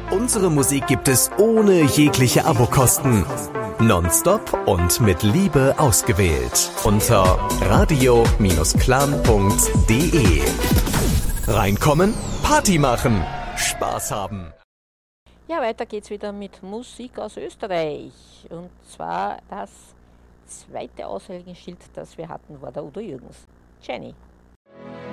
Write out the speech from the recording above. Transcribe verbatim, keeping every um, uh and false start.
Unsere Musik gibt es ohne jegliche Abokosten. Nonstop und mit Liebe ausgewählt. Unter radio Clan punkt de. Reinkommen, Party machen, Spaß haben. Ja, weiter geht's wieder mit Musik aus Österreich. Und zwar das zweite Aushängeschild, das wir hatten, war der Udo Jürgens. Jenny.